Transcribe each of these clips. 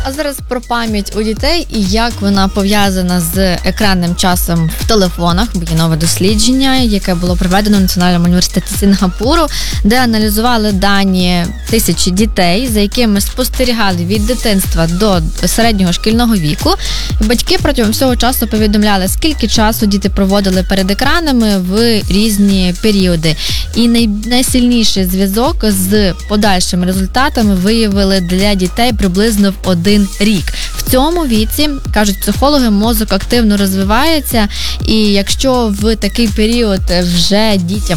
А зараз про пам'ять у дітей і як вона пов'язана з екранним часом в телефонах. Бо є нове дослідження, яке було проведено в Національному університеті Сінгапуру, де аналізували дані тисячі дітей, за якими спостерігали від дитинства до середнього шкільного віку. І батьки протягом всього часу повідомляли, скільки часу діти проводили перед екранами в різні періоди. І найсильніший зв'язок з подальшими результатами виявили для дітей приблизно в 1 рік. В цьому віці, кажуть психологи, мозок активно розвивається, і якщо в такий період вже дітям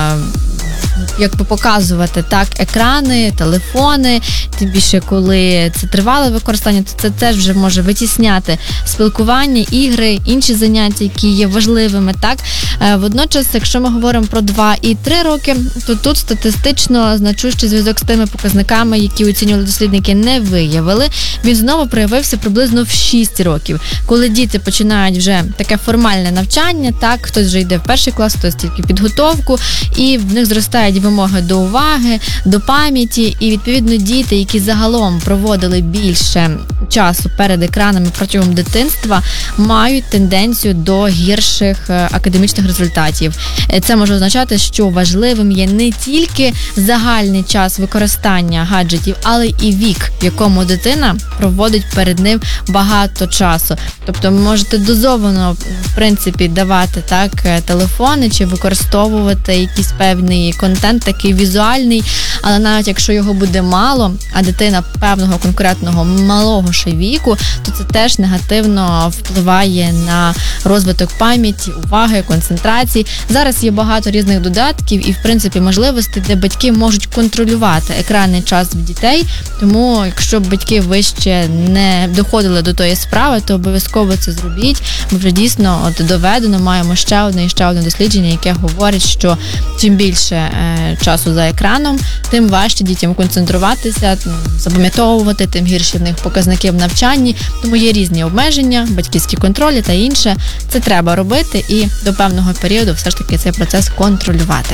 показувати так екрани, телефони, тим більше коли це тривале використання, то це теж вже може витісняти спілкування, ігри, інші заняття, які є важливими. Так, водночас, якщо ми говоримо про 2 і 3 роки, то тут статистично значущий зв'язок з тими показниками, які оцінювали дослідники, не виявили. Він знову проявився приблизно в 6 років, коли діти починають вже таке формальне навчання, так, хтось вже йде в 1 клас, хтось тільки підготовку, і в них зростають вимоги до уваги, до пам'яті, і відповідно діти, які загалом проводили більше часу перед екранами протягом дитинства, мають тенденцію до гірших академічних результатів. Це може означати, що важливим є не тільки загальний час використання гаджетів, але і вік, в якому дитина проводить перед ним багато часу. Тобто ви можете дозовано, в принципі, давати так телефони чи використовувати якийсь певний контент, такий візуальний, але навіть якщо його буде мало, а дитина певного конкретного малого ще віку, то це теж негативно впливає на розвиток пам'яті, уваги, концентрації. Зараз є багато різних додатків і, в принципі, можливостей, де батьки можуть контролювати екранний час в дітей, тому якщо батьки вище не доходили до тої справи, то обов'язково це зробіть, бо вже дійсно доведено, маємо ще одне дослідження, яке говорить, що чим більше часу за екраном, тим важче дітям концентруватися, запам'ятовувати, тим гірші в них показники в навчанні. Тому є різні обмеження, батьківські контролі та інше. Це треба робити і до певного періоду все ж таки цей процес контролювати.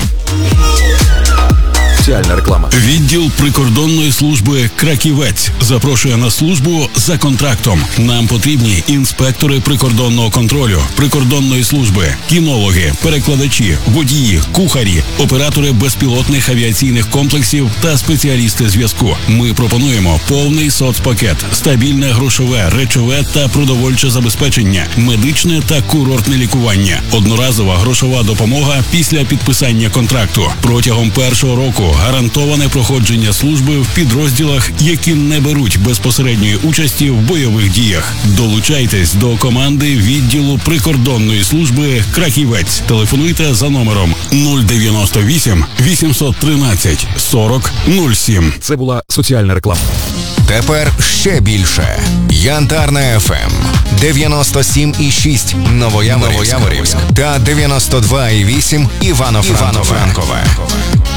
Соціальна реклама. Відділ прикордонної служби «Краківець» запрошує на службу за контрактом. Нам потрібні інспектори прикордонного контролю, прикордонної служби, кінологи, перекладачі, водії, кухарі, оператори безпілотних авіаційних комплексів та спеціалісти зв'язку. Ми пропонуємо повний соцпакет, стабільне грошове, речове та продовольче забезпечення, медичне та курортне лікування, одноразова грошова допомога після підписання контракту. Протягом першого року гарантоване проходження служби в підрозділах, які не беруть безпосередньої участі в бойових діях. Долучайтесь до команди відділу прикордонної служби «Краківець». Телефонуйте за номером 098 813 40 07. Це була соціальна реклама. Тепер ще більше. Янтарна ФМ 97,6 Новояворівськ та 92,8 Івано-Франкове.